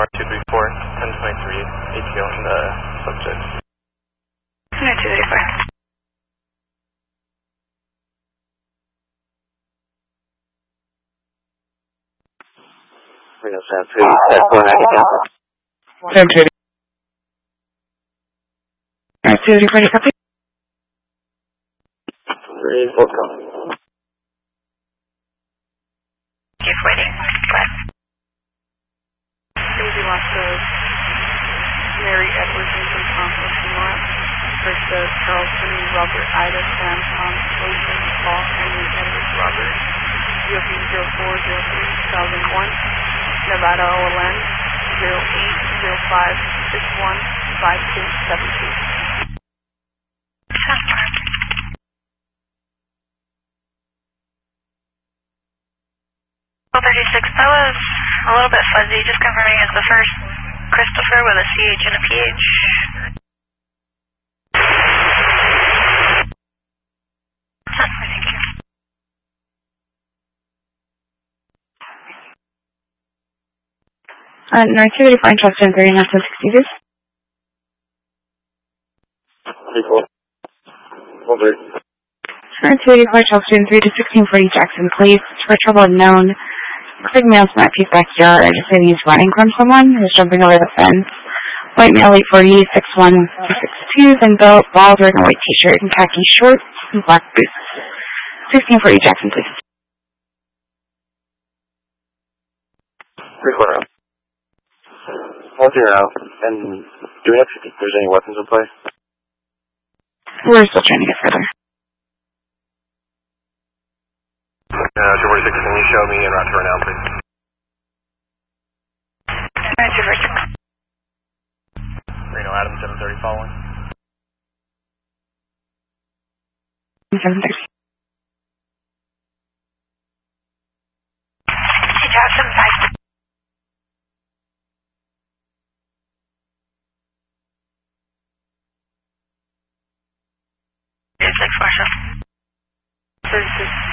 234, 1023, ATO on the subject. 234. Reno South 3, Test 1, I can cancel. 1020. 234, copy. Reinforce call. Keep waiting. Daisy lost of Mary Edwards and some conflict in North. First of Charleston, Robert Ida, Sam, Tom, Ocean, Paul, Henry, Edwards, Robert. GOP 0403 2001. Nevada OLN 0805615272. Well, 36, that was a little bit fuzzy, just confirming it's the first Christopher with a CH and a PH. Thank you. North 285, Charleston 3, not 60 days. 34. 130. North 285, Charleston 3 to 1640 Jackson Place. For trouble unknown. Big male from Pete's backyard. I just say he's running from someone who's jumping over the fence. White male 840, 6162, thin belt, bald, wearing a white t-shirt and khaki shorts and black boots. 1640 Jackson Place. 3-4 out. 1-0 out. And do we know if there's any weapons in play? We're still trying to get further. 246, can you show me en route to Renown, please? 246. Reno Adam 730 following. 730. Jackson 5. It's 6 Marshall. 36.